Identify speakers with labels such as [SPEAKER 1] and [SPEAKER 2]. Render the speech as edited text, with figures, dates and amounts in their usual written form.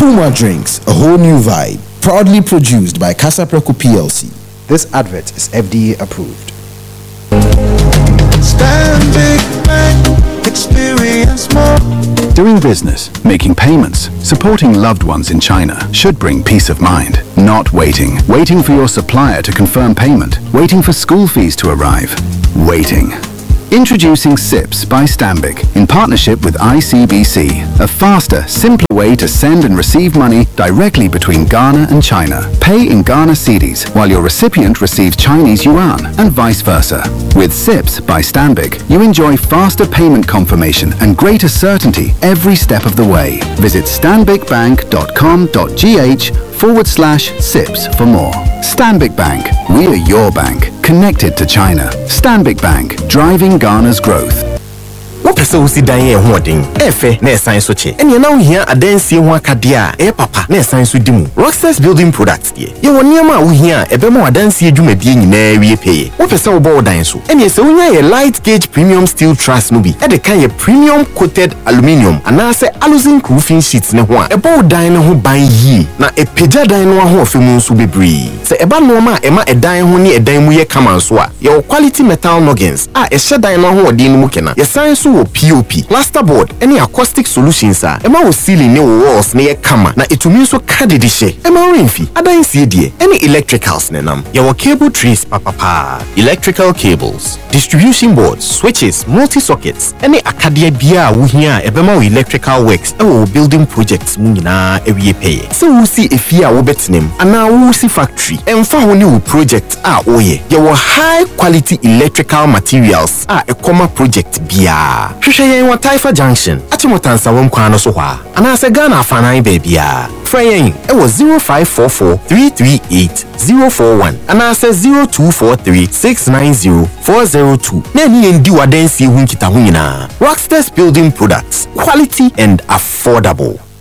[SPEAKER 1] Puma Drinks, a whole new vibe. Proudly produced by Casapreco PLC. This advert is FDA approved.
[SPEAKER 2] Stanbic Bank, experience more.
[SPEAKER 3] Doing business, making payments, supporting loved ones in China should bring peace of mind. Not waiting. Waiting for your supplier to confirm payment. Waiting for school fees to arrive. Waiting. Introducing SIPS by Stanbic in partnership with ICBC, a faster, simpler way to send and receive money directly between Ghana and China. Pay in Ghana cedis while your recipient receives Chinese yuan and vice versa. With SIPS by Stanbic, you enjoy faster payment confirmation and greater certainty every step of the way. Visit stanbicbank.com.gh/SIPS for more. Stanbic Bank, we are your bank, connected to China. Stanbic Bank, driving Ghana's growth.
[SPEAKER 4] Wopese wo si dan ye hoden efe na esan so che ene na wo hia adansie ho akadea e papa na esan so dimu Rockstars Building Products die ye woni ma wo hia ebema adansie dwumadie nyina wie peye wopese wo bo dan so ene se wonya ye light gauge premium steel truss no bi e de kan ye premium coated aluminium anase aluzinc roofing sheets ne ho a e bo dan ne ho ban yi na epagya dan no ho ofemu nso bebre se eba no ma e ma edan ho ne edan mu ye kama so a ye quality metal noggins a e hye dan no ho odin no mu kena ye san so POP, plasterboard, any acoustic solutions are. Emma was ceiling new walls near Kama. Na itumi so kadidishe. Emma Rinfi, Adan CD, any electricals nenam. Yawa cable trees papa. Electrical cables, distribution boards, switches, multi-sockets, any Acadia Bia wuhia ebema electrical works, building projects munina ewie pay. So we see if ya wobetnem, and now we see factory. Emfa honi project oye. Yawa high quality electrical materials a comma project bia. Hwehwe yen wa Taifa Junction achimotansa wom kwa no so hwa anase Ghana afanan baabia frɛ yen e wo 0544338041 anase 0243690402 na ni yen di wadansi hu nkita hu nyina Rockstars Building Products, quality and affordable.